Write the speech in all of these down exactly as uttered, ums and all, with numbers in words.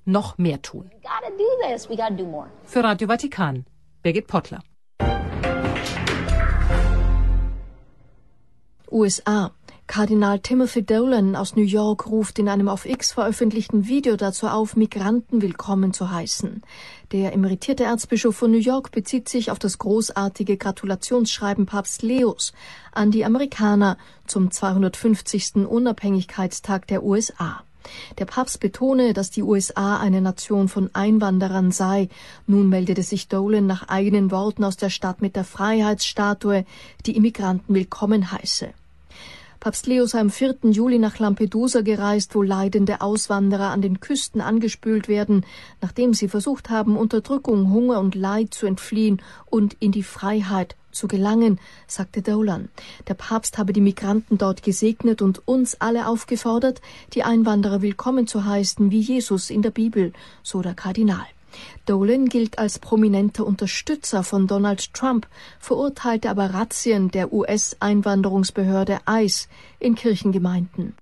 noch mehr tun. Für Radio Vatikan, Birgit Pottler. U S A. Kardinal Timothy Dolan aus New York ruft in einem auf X veröffentlichten Video dazu auf, Migranten willkommen zu heißen. Der emeritierte Erzbischof von New York bezieht sich auf das großartige Gratulationsschreiben Papst Leos an die Amerikaner zum zweihundertfünfzigsten Unabhängigkeitstag der U S A. Der Papst betone, dass die U S A eine Nation von Einwanderern sei. Nun meldete sich Dolan nach eigenen Worten aus der Stadt mit der Freiheitsstatue, die Immigranten willkommen heiße. Papst Leo sei am vierten Juli nach Lampedusa gereist, wo leidende Auswanderer an den Küsten angespült werden, nachdem sie versucht haben, Unterdrückung, Hunger und Leid zu entfliehen und in die Freiheit zu gelangen, sagte Dolan. Der Papst habe die Migranten dort gesegnet und uns alle aufgefordert, die Einwanderer willkommen zu heißen, wie Jesus in der Bibel, so der Kardinal. Dolan gilt als prominenter Unterstützer von Donald Trump, verurteilte aber Razzien der U S-Einwanderungsbehörde ICE in Kirchengemeinden.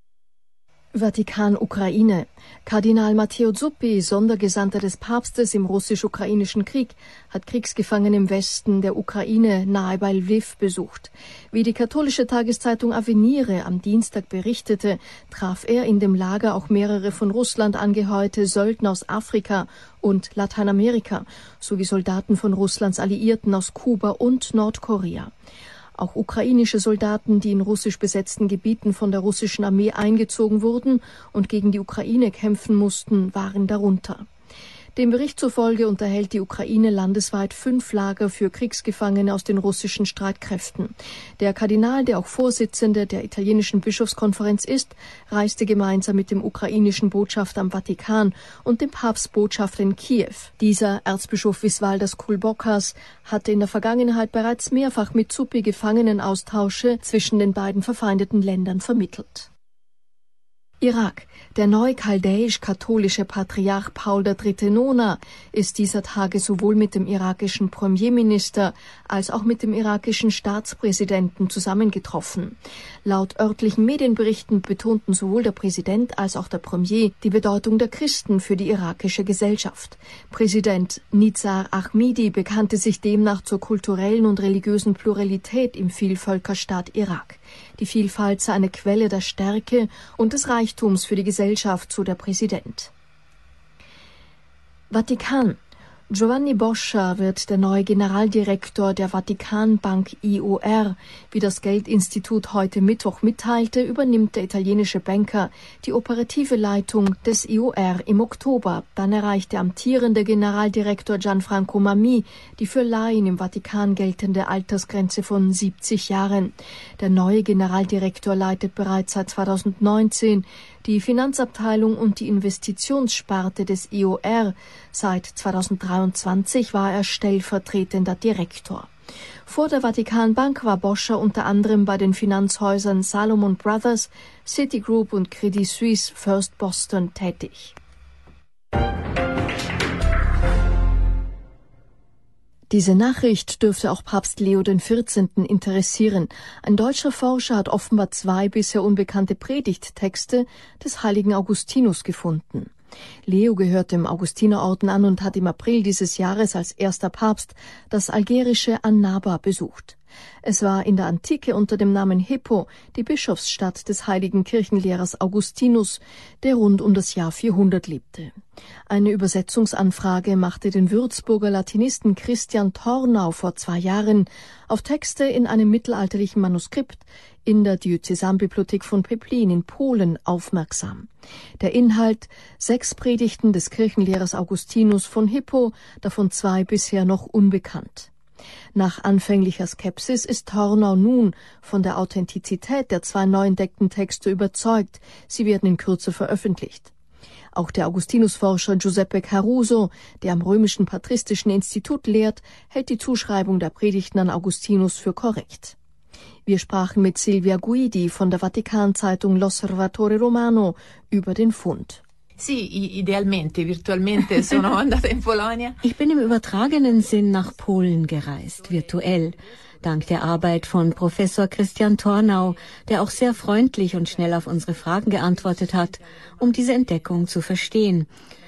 Vatikan Ukraine. Kardinal Matteo Zuppi, Sondergesandter des Papstes im russisch-ukrainischen Krieg, hat Kriegsgefangene im Westen der Ukraine nahe bei Lviv besucht. Wie die katholische Tageszeitung Avenire am Dienstag berichtete, traf er in dem Lager auch mehrere von Russland angeheuerte Söldner aus Afrika und Lateinamerika sowie Soldaten von Russlands Alliierten aus Kuba und Nordkorea. Auch ukrainische Soldaten, die in russisch besetzten Gebieten von der russischen Armee eingezogen wurden und gegen die Ukraine kämpfen mussten, waren darunter. Dem Bericht zufolge unterhält die Ukraine landesweit fünf Lager für Kriegsgefangene aus den russischen Streitkräften. Der Kardinal, der auch Vorsitzende der italienischen Bischofskonferenz ist, reiste gemeinsam mit dem ukrainischen Botschafter am Vatikan und dem Papstbotschafter in Kiew. Dieser, Erzbischof Visvaldas Kulbokas, hatte in der Vergangenheit bereits mehrfach mit Zuppi Gefangenenaustausche zwischen den beiden verfeindeten Ländern vermittelt. Irak. Der neu-chaldäisch-katholische Patriarch Paul der Dritte Nona ist dieser Tage sowohl mit dem irakischen Premierminister als auch mit dem irakischen Staatspräsidenten zusammengetroffen. Laut örtlichen Medienberichten betonten sowohl der Präsident als auch der Premier die Bedeutung der Christen für die irakische Gesellschaft. Präsident Nizar Ahmidi bekannte sich demnach zur kulturellen und religiösen Pluralität im Vielvölkerstaat Irak. Die Vielfalt sei eine Quelle der Stärke und des Reichtums für die Gesellschaft, so der Präsident. Vatikan. Giovanni Boscia wird der neue Generaldirektor der Vatikanbank I O R. Wie das Geldinstitut heute Mittwoch mitteilte, übernimmt der italienische Banker die operative Leitung des I O R im Oktober. Dann erreicht der amtierende Generaldirektor Gianfranco Mammi die für Laien im Vatikan geltende Altersgrenze von siebzig Jahren. Der neue Generaldirektor leitet bereits seit zweitausendneunzehn die Finanzabteilung und die Investitionssparte des I O R. Seit zweitausenddreiundzwanzig war er stellvertretender Direktor. Vor der Vatikanbank war Boscia unter anderem bei den Finanzhäusern Salomon Brothers, Citigroup und Credit Suisse First Boston tätig. Diese Nachricht dürfte auch Papst Leo den vierzehnten interessieren. Ein deutscher Forscher hat offenbar zwei bisher unbekannte Predigttexte des heiligen Augustinus gefunden. Leo gehört dem Augustinerorden an und hat im April dieses Jahres als erster Papst das algerische Annaba besucht. Es war in der Antike unter dem Namen Hippo die Bischofsstadt des heiligen Kirchenlehrers Augustinus, der rund um das Jahr vierhundert lebte. Eine Übersetzungsanfrage machte den Würzburger Latinisten Christian Tornau vor zwei Jahren auf Texte in einem mittelalterlichen Manuskript in der Diözesanbibliothek von Peplin in Polen aufmerksam. Der Inhalt: sechs Predigten des Kirchenlehrers Augustinus von Hippo, davon zwei bisher noch unbekannt. Nach anfänglicher Skepsis ist Tornau nun von der Authentizität der zwei neu entdeckten Texte überzeugt. Sie werden in Kürze veröffentlicht. Auch der Augustinusforscher Giuseppe Caruso, der am Römischen Patristischen Institut lehrt, hält die Zuschreibung der Predigten an Augustinus für korrekt. Wir sprachen mit Silvia Guidi von der Vatikanzeitung L'Osservatore Romano über den Fund. Sì, idealmente, virtualmente sono andata in Polonia. Ich bin im übertragenen Sinn nach Polen gereist, virtuell, dank der Arbeit von Professor Christian Tornau, der auch sehr freundlich und schnell auf unsere Fragen geantwortet hat, um diese Entdeckung zu verstehen.